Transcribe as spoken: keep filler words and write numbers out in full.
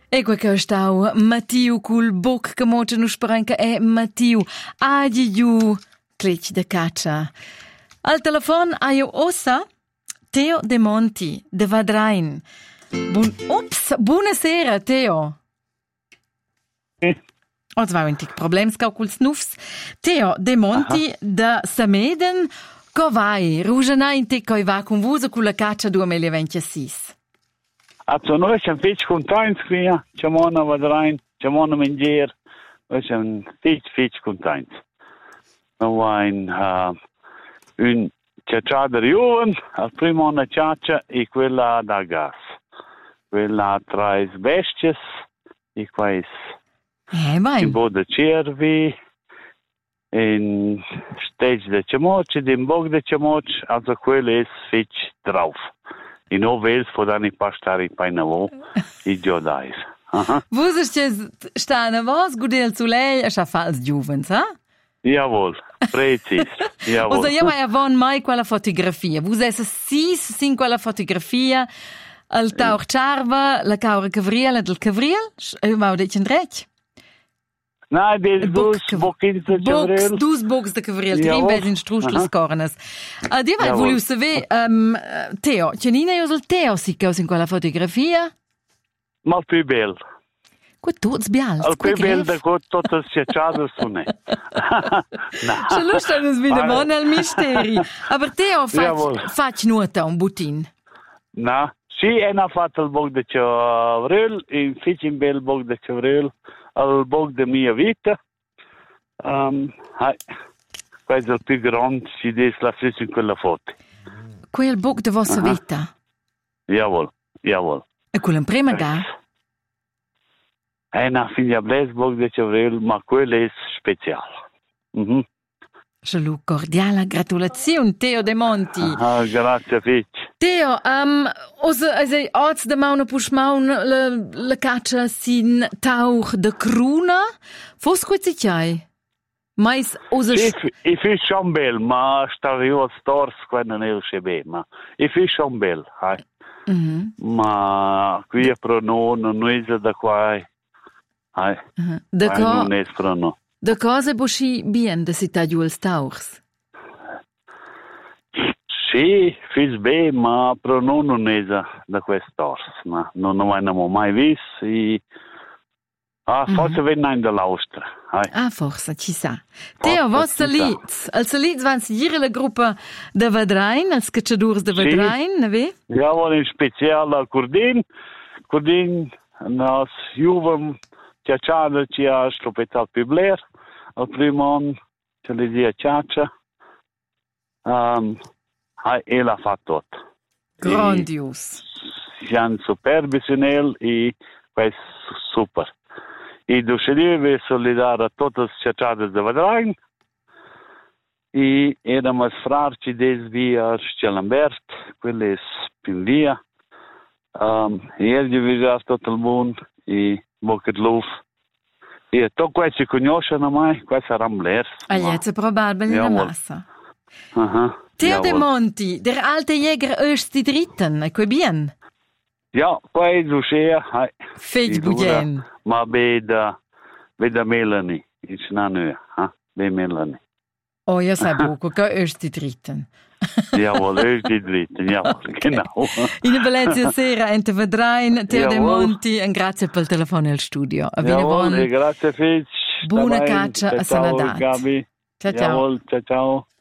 E questo è stato Mattiu col boc che moce non sparanca è Mattiu. Adi giù clicci da caccia. Al telefono hai ossa Teo De Monti de Vadrain. Bun Ops, buonasera Teo. Sì. Oggi va un tic problems col snufs. Teo De Monti Aha. da Sameden. Co vai? Rugena in te coi va con vuso con la caccia duemilaventisei. Also noi siamo feci contenti qui, siamo a Vadrain, siamo a mangiare, noi siamo feci feci contenti. Noi abbiamo uh, un ciacciata di uven, al primo una ciaccia e quella da gas. Quella tra le bestie e quais Eh, vai. in boda cervi, in stage de ciamoci, in bog de ciamoci, also quella è feci drauf. In ovels vor dann ich pastari painavo i giodais. Aha. Vuso che sta na vos gudel zu lei a fals juvens, ha? Jawohl, precis. Jawohl. Osa io mai avon mai quella fotografia. Vuso essa sis sin quella fotografia al tauch charva, la caura cavriel del cavriel, e ma de cendrec. Nein, des bus bokin de Box, chavrel. dus box de cavriel, Jawohl. trim bez in struschels cornes. A di vai Jawohl. volevo sapere, um, Teo, Cianina io sul Teo si caus in quella fotografia? Mal più bel. Qua tuts bials, Al qua più bel gref. da co totes ciacciadas tu ne. Schon Lust an es wieder Weil- mal al misteri. Aber Teo, Jawohl. fac, fac nuota un butin. Na, si ena fatto il bog de chavrel, in fici in bel bog de chavrel, al bog de mia vita. Um, hai. Questo è il più grande, si des la stessa in quella foto. Quel book de vostra Aha. vita. Jawohl, jawohl. E quel prima ga. È una figlia Blesburg de Chavrel, ma quello è speciale. Mhm. Salut cordiale, gratulazione Teo De Monti. Ah, grazie, Fitch. Teo, um, osa, also, arts de mauna push maun le, le caccia sin tauch de cruna. Fos quizzi chai? Mais, osa, Ich, ich finde schon bel, ma sta io a stors quando ne usce bene, ma ich finde schon bel, hai. mhm, Ma qui è pronono, non è da qua, hai. mhm. De Hai, non co, è prono. de cose buschi bien de si tagliuels tauchs. Sì, fis bene, ma pronono non è da, da quest'ors, ma non lo abbiamo mai visto, e... Ah, forse vengono in dall'Austra, hai. Ah, forse, ci sa. Teo, Forse vos ci sa. salits. Al salits van si gire la gruppa de Vadrain, als cacciadurs de Sì. Vadrain, ne ve? Ja, wel in speciaal a Curdin. Curdin, nas Juven, Ciacciada, ci ha stopetat Pibler, al primo anno, ce le zia Ciaccia. Um, hai, e l'ha fatto tot. Grandios. Siamo superbi sin el, e questo super. E deve solidare a tutte le Ciacciade de Vadrain, e éramos frarci des via Scelambert, quelle spindia. Um, e ele viaggiava tutto il mondo, e Bucket Loof. E tutto questo si conoscono mai, questo è Ramblers. Agliezza probabile in Jawohl. massa. Aha. Teo De Jawohl. Monti, der alte Jäger öst die Dritten, e quei bien. Ja, poi Zushea, hai. Fej budjen. Ma beda, beda Melanie, iets na nu, ha? Be Melanie. Oh, ja, sai buco, che öst die Dritten. Jawohl, er is die dritte, jawohl, genau. In bellezza sera, ente Vadrain, Teo De Jawohl. Monti, e grazie per il telefono e il studio. A bene Jawohl, e buon. grazie Fitch. Buona Dabei. caccia a Ciao, Sanadat. Gabi. Ciao, ciao. Jawohl, ciao, ciao.